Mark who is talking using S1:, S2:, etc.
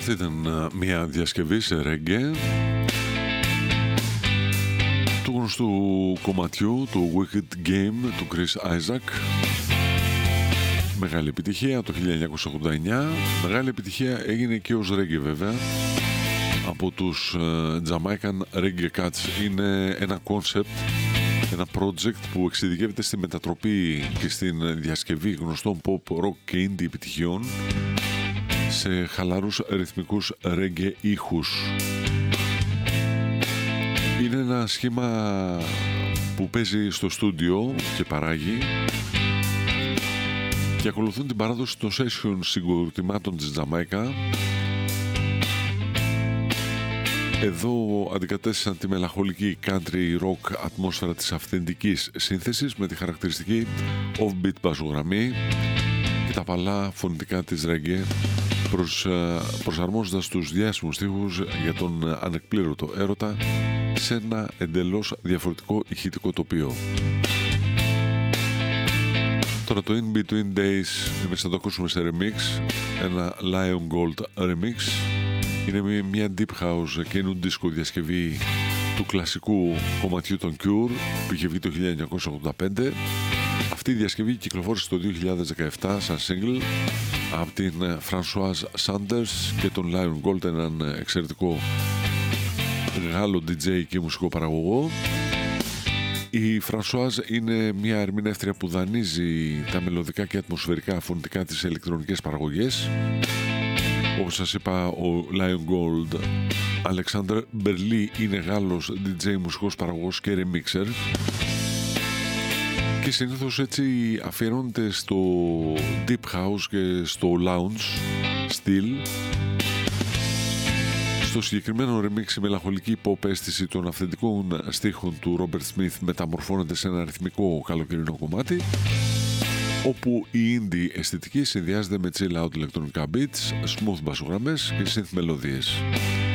S1: Αυτή ήταν μια διασκευή σε ρέγγε του γνωστού κομματιού του Wicked Game του Chris Isaac. Μεγάλη επιτυχία το 1989. Μεγάλη επιτυχία έγινε και ως ρέγγε βέβαια από τους Jamaican Reggae Cats. Είναι ένα concept, ένα project που εξειδικεύεται στη μετατροπή και στην διασκευή γνωστών pop, rock και indie επιτυχιών σε χαλαρούς ρυθμικούς reggae ήχους. Είναι ένα σχήμα που παίζει στο στούντιο και παράγει και ακολουθούν την παράδοση των session συγκροτημάτων της Τζαμάικα. Εδώ αντικατέστησαν τη μελαγχολική country rock ατμόσφαιρα της αυθεντικής σύνθεσης με τη χαρακτηριστική off-beat μπασογραμμή και τα παλά φωνητικά της reggae, προσαρμόζοντας τους διάσημους στίχους για τον ανεκπλήρωτο έρωτα σε ένα εντελώς διαφορετικό ηχητικό τοπίο. Τώρα το In Between Days εμείς θα το ακούσουμε σε remix, ένα Lion Gold remix. Είναι μια deep house και είναι disco διασκευή του κλασικού κομματιού των Cure που είχε βγει το 1985. Αυτή η διασκευή κυκλοφόρησε το 2017 σαν single από την Françoise Sanders και τον Lion Gold, έναν εξαιρετικό Γάλλο DJ και μουσικό παραγωγό. Η Françoise είναι μια ερμηνεύτρια που δανείζει τα μελωδικά και ατμοσφαιρικά φωνητικά της ηλεκτρονικές παραγωγές. Όπως σας είπα, ο Lion Gold Alexander Berli είναι Γάλλος DJ, μουσικός παραγωγός και remixer και συνήθως έτσι αφιερώνεται στο deep house και στο lounge style. Στο συγκεκριμένο remix η μελαγχολική pop αίσθηση των αυθεντικών στίχων του Robert Smith μεταμορφώνεται σε ένα ρυθμικό καλοκαιρινό κομμάτι, όπου η indie αισθητική συνδυάζεται με chill out ηλεκτρονικά beats, smooth μπασογραμμές και synth μελωδίες.